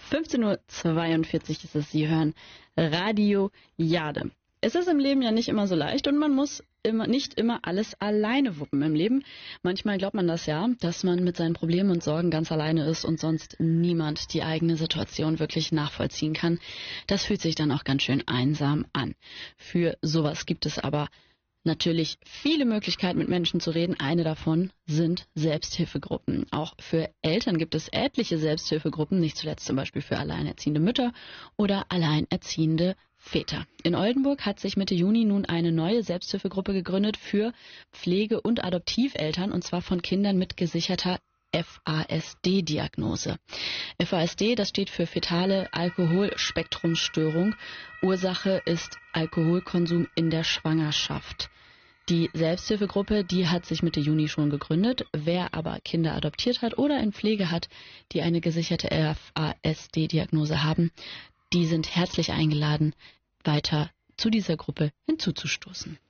15:42 Uhr ist es. Sie hören Radio Jade. Es ist im Leben ja nicht immer so leicht und man muss nicht immer alles alleine wuppen im Leben. Manchmal glaubt man das ja, dass man mit seinen Problemen und Sorgen ganz alleine ist und sonst niemand die eigene Situation wirklich nachvollziehen kann. Das fühlt sich dann auch ganz schön einsam an. Für sowas gibt es aber natürlich viele Möglichkeiten, mit Menschen zu reden. Eine davon sind Selbsthilfegruppen. Auch für Eltern gibt es etliche Selbsthilfegruppen, nicht zuletzt zum Beispiel für alleinerziehende Mütter oder alleinerziehende Väter. In Oldenburg hat sich Mitte Juni nun eine neue Selbsthilfegruppe gegründet für Pflege- und Adoptiveltern, und zwar von Kindern mit gesicherter FASD-Diagnose. FASD, das steht für fetale Alkoholspektrumstörung. Ursache ist Alkoholkonsum in der Schwangerschaft. Die Selbsthilfegruppe, die hat sich Mitte Juni schon gegründet. Wer aber Kinder adoptiert hat oder in Pflege hat, die eine gesicherte FASD-Diagnose haben, die sind herzlich eingeladen, weiter zu dieser Gruppe hinzuzustoßen.